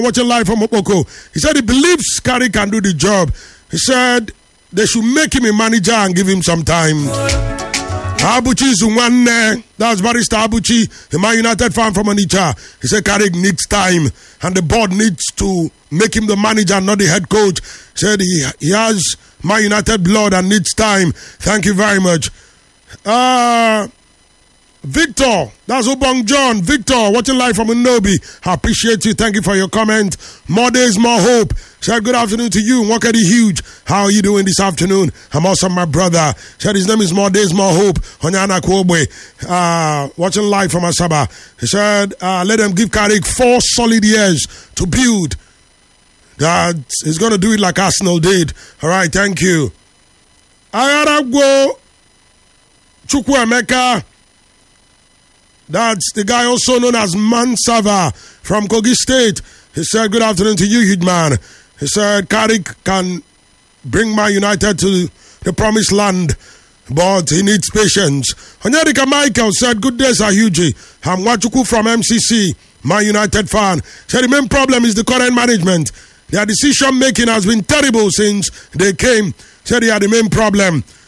watching live from Opoko. He said he believes Carrick can do the job. He said they should make him a manager and give him some time. Abuchi Zunwane, that's Barrister Abuchi, a Man United fan from Onitsha. He said Carrick needs time and the board needs to make him the manager, not the head coach. He said he has Man United blood and needs time. Thank you very much. Victor, that's Obong John. Victor, watching live from Unobi. I appreciate you. Thank you for your comment. More days, more hope. Said good afternoon to you. Wakadi Huge. How are you doing this afternoon? I'm also my brother. Said his name is More Days, More Hope. Onyana Kwobwe. Watching live from Asaba. He said, let them give Carrick 4 solid years to build. That he's going to do it like Arsenal did. All right, thank you. Ayaragwo Chukwuemeka. That's the guy also known as Mansava from Kogi State. He said, good afternoon to you, huge man. He said, Carrick can bring Man United to the promised land, but he needs patience. Onyedika Michael said, good day, Sir Hughie. I'm Wachuku from MCC, Man United fan. Said the main problem is the current management. Their decision making has been terrible since they came. Said he had the main problem.